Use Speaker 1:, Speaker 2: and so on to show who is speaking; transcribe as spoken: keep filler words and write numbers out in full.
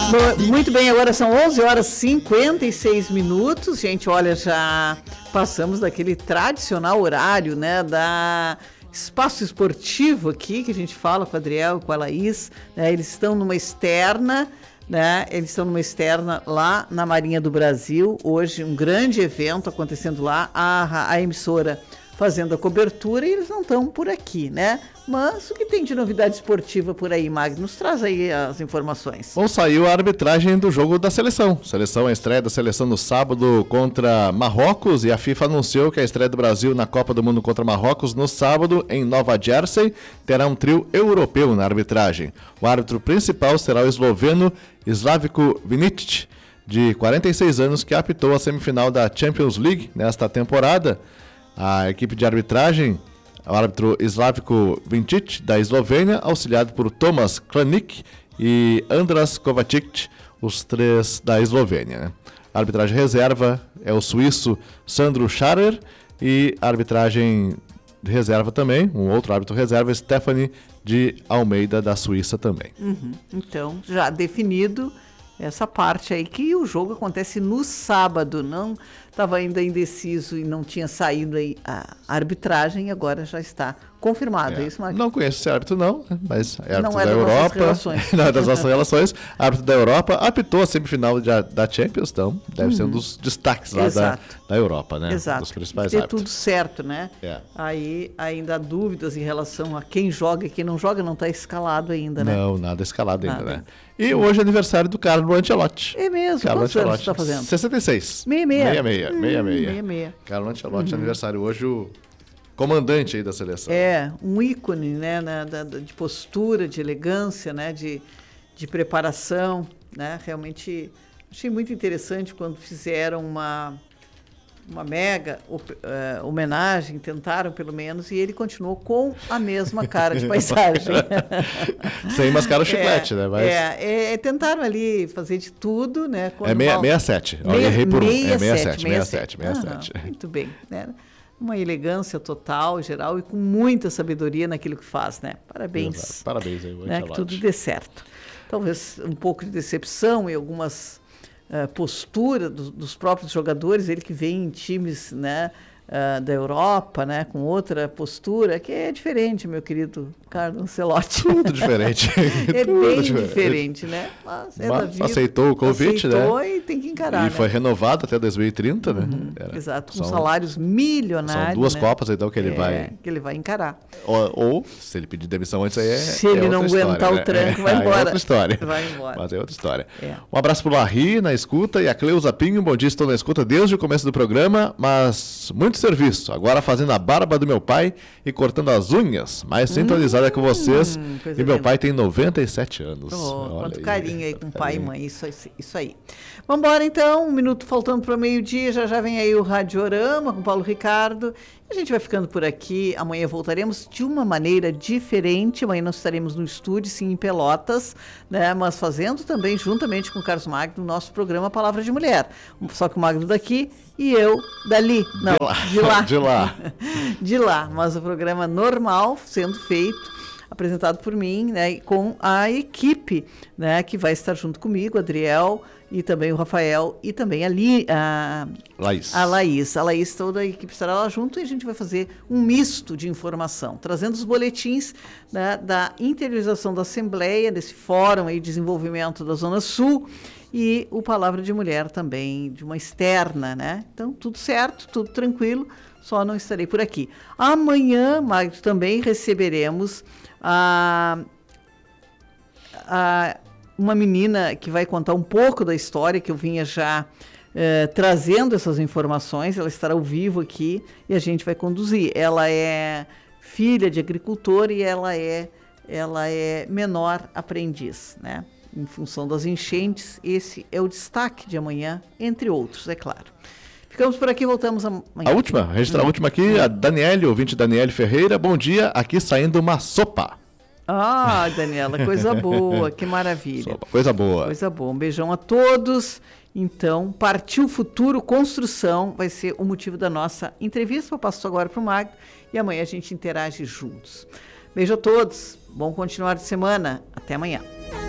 Speaker 1: Muito bem, agora são onze horas e cinquenta e seis minutos. Gente, olha, já passamos daquele tradicional horário, né, da espaço esportivo aqui, que a gente fala com o Adriel e com a Laís, né, eles estão numa externa, né, eles estão numa externa lá na Marinha do Brasil, hoje um grande evento acontecendo lá, a, a emissora fazendo a cobertura e eles não estão por aqui, né? Mas o que tem de novidade esportiva por aí, Magno? Nos traz aí as informações.
Speaker 2: Bom, saiu a arbitragem do jogo da seleção. Seleção, a estreia da seleção no sábado contra Marrocos, e a FIFA anunciou que a estreia do Brasil na Copa do Mundo contra Marrocos no sábado em Nova Jersey terá um trio europeu na arbitragem. O árbitro principal será o esloveno Slavko Vinic, de quarenta e seis anos, que apitou a semifinal da Champions League nesta temporada. A equipe de arbitragem, o árbitro Slavko Vinic, da Eslovênia, auxiliado por Tomas Klanic e Andras Kovacic, os três da Eslovênia, né? A arbitragem reserva é o suíço Sandro Scharer, e a arbitragem reserva também, um outro árbitro reserva, Stephanie de Almeida, da Suíça também.
Speaker 1: Uhum. Então, já definido essa parte aí, que o jogo acontece no sábado, não estava ainda indeciso e não tinha saído aí a arbitragem, agora já está confirmado.
Speaker 2: É,
Speaker 1: é isso, Marcos?
Speaker 2: Não conheço esse árbitro não, mas é árbitro
Speaker 1: não é
Speaker 2: da
Speaker 1: das
Speaker 2: Europa,
Speaker 1: nossas relações.
Speaker 2: não é das nossas relações, árbitro da Europa, apitou a semifinal de, da Champions, então deve uhum. ser um dos destaques lá da, da Europa, né?
Speaker 1: Exato.
Speaker 2: Dos principais
Speaker 1: ter
Speaker 2: árbitros.
Speaker 1: Tudo certo, né?
Speaker 2: É.
Speaker 1: Aí ainda há dúvidas em relação a quem joga e quem não joga, não está escalado ainda, né?
Speaker 2: Não, nada escalado
Speaker 1: nada.
Speaker 2: ainda, né? E hoje é aniversário do Carlo Ancelotti.
Speaker 1: É mesmo?
Speaker 2: Carlo
Speaker 1: Quantos anos você está fazendo?
Speaker 2: sessenta e seis.
Speaker 1: meia meia.
Speaker 2: meia meia.
Speaker 1: Hum,
Speaker 2: meia meia.
Speaker 1: meia meia.
Speaker 2: Carlo Ancelotti, uhum. aniversário hoje, o comandante aí da seleção.
Speaker 1: É, um ícone, né, na, da, de postura, de elegância, né, de, de preparação, né, realmente achei muito interessante quando fizeram uma, uma mega uh, homenagem, tentaram pelo menos, e ele continuou com a mesma cara de paisagem.
Speaker 2: Sem mascarar o chiclete,
Speaker 1: é,
Speaker 2: né? Mas...
Speaker 1: É, é, tentaram ali fazer de tudo, né?
Speaker 2: É meia, meia sete, eu errei por um, é meia sete, meia sete, meia sete.
Speaker 1: Muito bem, né? Uma elegância total, geral, e com muita sabedoria naquilo que faz, né? Parabéns.
Speaker 2: Exato. Parabéns aí,
Speaker 1: né? Que tudo dê certo. Talvez um pouco de decepção em algumas uh, posturas do, dos próprios jogadores, ele que vem em times, né, uh, da Europa, né, com outra postura, que é diferente, meu querido Carlo Ancelotti.
Speaker 2: Tudo diferente.
Speaker 1: É
Speaker 2: tudo
Speaker 1: bem
Speaker 2: diferente,
Speaker 1: diferente, né? Mas é
Speaker 2: Mas
Speaker 1: da vida.
Speaker 2: aceitou o convite,
Speaker 1: aceitou,
Speaker 2: né?
Speaker 1: E tem que encarar,
Speaker 2: E
Speaker 1: né?
Speaker 2: foi renovado até dois mil e trinta, né?
Speaker 1: Uhum,
Speaker 2: Era,
Speaker 1: exato, com
Speaker 2: são,
Speaker 1: salários milionários.
Speaker 2: São duas
Speaker 1: né?
Speaker 2: Copas, então, que ele
Speaker 1: é,
Speaker 2: vai...
Speaker 1: que ele vai encarar.
Speaker 2: Ou, ou, se ele pedir demissão antes, aí é
Speaker 1: Se
Speaker 2: é
Speaker 1: ele não aguentar
Speaker 2: história,
Speaker 1: o tranco,
Speaker 2: né?
Speaker 1: vai embora.
Speaker 2: É outra história.
Speaker 1: Vai embora.
Speaker 2: Mas é outra história.
Speaker 1: É.
Speaker 2: Um abraço pro Larry, na escuta, e a Cleusa Pinho. Bom dia, estou na escuta desde o começo do programa, mas muito serviço. Agora fazendo a barba do meu pai e cortando as unhas. Mais sintonizada hum, com vocês. E meu linda. Pai tem noventa e sete anos.
Speaker 1: Oh, quanto aí. Carinho aí com pai e mãe, isso, isso aí. Vamos embora então, um minuto faltando para o meio-dia, já já vem aí o Radiorama com Paulo Ricardo. A gente vai ficando por aqui, amanhã voltaremos de uma maneira diferente, amanhã nós estaremos no estúdio, sim, em Pelotas, né, mas fazendo também, juntamente com o Carlos Magno, o nosso programa Palavra de Mulher. Só que o Magno daqui e eu dali. Não,
Speaker 2: de lá.
Speaker 1: De lá.
Speaker 2: De lá.
Speaker 1: De lá, mas o programa normal sendo feito, apresentado por mim, né, com a equipe, né, que vai estar junto comigo, Adriel e também o Rafael e também ali a
Speaker 2: Laís.
Speaker 1: A Laís. A Laís, toda a equipe estará lá junto e a gente vai fazer um misto de informação, trazendo os boletins, né, da interiorização da Assembleia, desse fórum aí de desenvolvimento da Zona Sul, e o Palavra de Mulher também, de uma externa, né? Então, tudo certo, tudo tranquilo, só não estarei por aqui. Amanhã, Magno, também receberemos a, a, uma menina que vai contar um pouco da história, que eu vinha já eh, trazendo essas informações, ela estará ao vivo aqui e a gente vai conduzir. Ela é filha de agricultor e ela é, ela é menor aprendiz, né? Em função das enchentes, esse é o destaque de amanhã, entre outros, é claro. Ficamos por aqui, voltamos amanhã.
Speaker 2: A última, registrar hum. a última aqui, a Daniele, ouvinte Daniele Ferreira. Bom dia, aqui saindo uma sopa.
Speaker 1: Ah, Daniela, coisa boa, que maravilha.
Speaker 2: Sopa, coisa boa.
Speaker 1: Coisa boa, um beijão a todos. Então, Partiu Futuro Construção vai ser o motivo da nossa entrevista. Eu passo agora para o Magno e amanhã a gente interage juntos. Beijo a todos, bom continuar de semana, até amanhã.